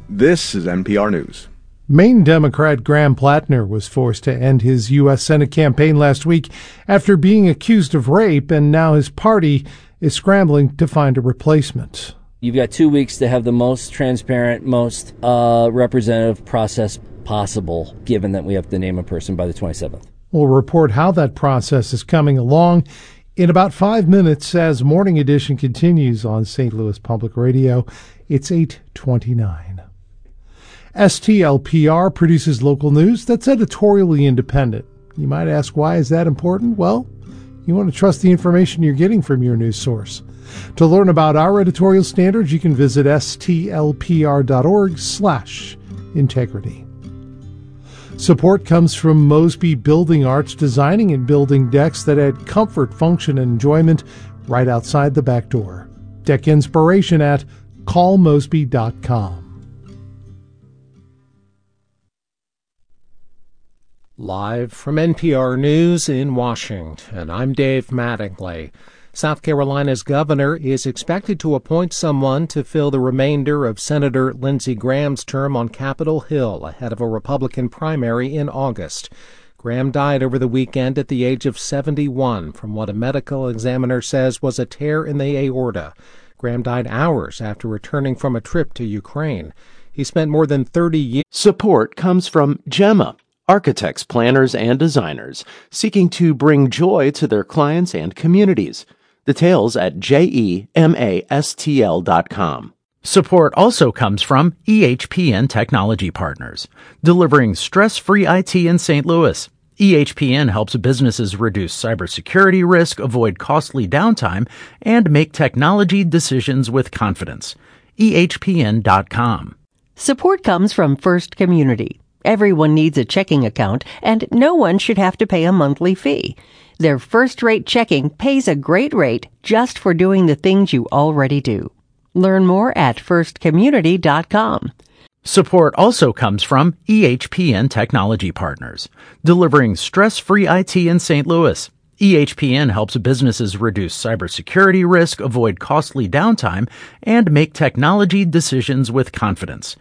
This is NPR News. Maine Democrat Graham Plattner was forced to end his U.S. Senate campaign last week after being accused of rape, and now his party is scrambling to find a replacement. You've got 2 weeks to have the most transparent, most representative process possible, given that we have to name a person by the 27th. We'll report how that process is coming along in about 5 minutes as Morning Edition continues on St. Louis Public Radio. It's 8:29. STLPR produces local news that's editorially independent. You might ask, why is that important? Well, you want to trust the information you're getting from your news source. To learn about our editorial standards, you can visit stlpr.org/integrity. Support comes from Mosby Building Arts, designing and building decks that add comfort, function, and enjoyment right outside the back door. Deck inspiration at callmosby.com. Live from NPR News in Washington, I'm Dave Mattingly. South Carolina's governor is expected to appoint someone to fill the remainder of Senator Lindsey Graham's term on Capitol Hill ahead of a Republican primary in August. Graham died over the weekend at the age of 71 from what a medical examiner says was a tear in the aorta. Graham died hours after returning from a trip to Ukraine. He spent more than 30 years. Support comes from Gemma, architects, planners, and designers seeking to bring joy to their clients and communities. Details at GEMASTL.com. Support also comes from EHPN Technology Partners, delivering stress-free IT in St. Louis. EHPN helps businesses reduce cybersecurity risk, avoid costly downtime, and make technology decisions with confidence. EHPN.com. Support comes from First Community. Everyone needs a checking account, and no one should have to pay a monthly fee. Their first-rate checking pays a great rate just for doing the things you already do. Learn more at firstcommunity.com. Support also comes from EHPN Technology Partners, delivering stress-free IT in St. Louis. EHPN helps businesses reduce cybersecurity risk, avoid costly downtime, and make technology decisions with confidence.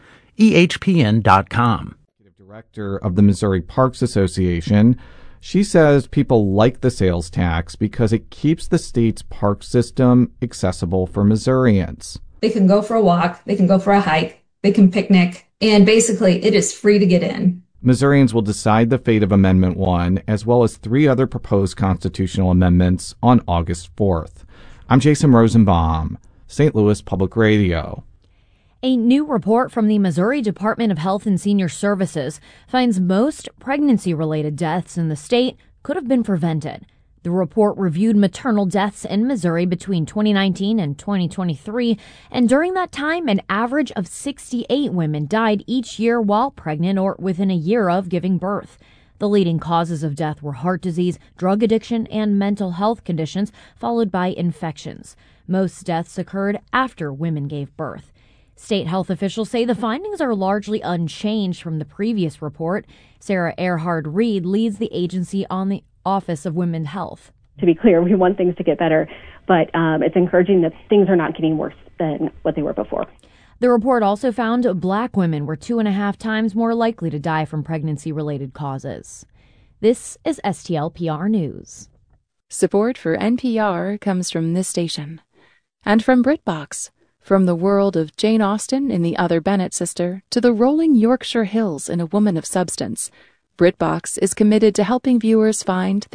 EHPN.com. Director of the Missouri Parks Association. She says people like the sales tax because it keeps the state's park system accessible for Missourians. They can go for a walk, they can go for a hike, they can picnic, and basically it is free to get in. Missourians will decide the fate of Amendment 1, as well as 3 other proposed constitutional amendments, on August 4th. I'm Jason Rosenbaum, St. Louis Public Radio. A new report from the Missouri Department of Health and Senior Services finds most pregnancy-related deaths in the state could have been prevented. The report reviewed maternal deaths in Missouri between 2019 and 2023, and during that time, an average of 68 women died each year while pregnant or within a year of giving birth. The leading causes of death were heart disease, drug addiction, and mental health conditions, followed by infections. Most deaths occurred after women gave birth. State health officials say the findings are largely unchanged from the previous report. Sarah Earhart-Reed leads the agency on the Office of Women's Health. To be clear, we want things to get better, but it's encouraging that things are not getting worse than what they were before. The report also found Black women were 2.5 times more likely to die from pregnancy-related causes. This is STLPR News. Support for NPR comes from this station and from BritBox. From the world of Jane Austen in The Other Bennet Sister to the rolling Yorkshire hills in A Woman of Substance, BritBox is committed to helping viewers find